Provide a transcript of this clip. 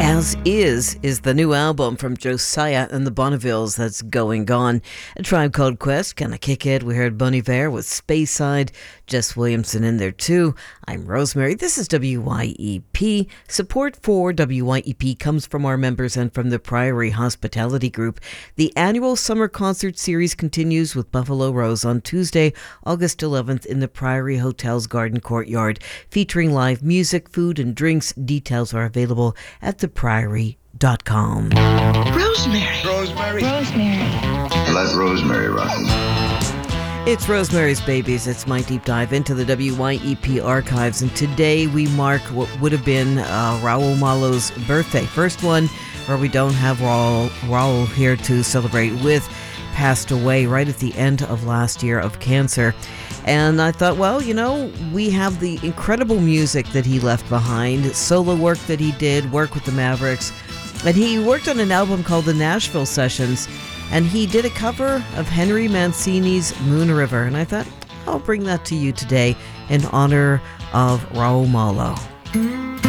As is the new album from Josiah and the Bonnevilles that's going on. A Tribe Called Quest, Kinda Kick It. We heard Bon Iver with Speyside, Jess Williamson in there too. I'm Rosemary. This is WYEP. Support for WYEP comes from our members and from the Priory Hospitality Group. The annual summer concert series continues with Buffalo Rose on Tuesday, August 11th in the Priory Hotel's Garden Courtyard, featuring live music, food, and drinks. Details are available at thepriory.com. Rosemary. Let Rosemary rock. It's Rosemary's Babies. It's my deep dive into the WYEP archives. And today we mark what would have been Raul Malo's birthday. First one where we don't have Raul here to celebrate with. Passed away right at the end of last year of cancer. And I thought, well, we have the incredible music that he left behind, solo work that he did, work with the Mavericks. And he worked on an album called The Nashville Sessions. And he did a cover of Henry Mancini's Moon River. And I thought, I'll bring that to you today in honor of Raul Malo.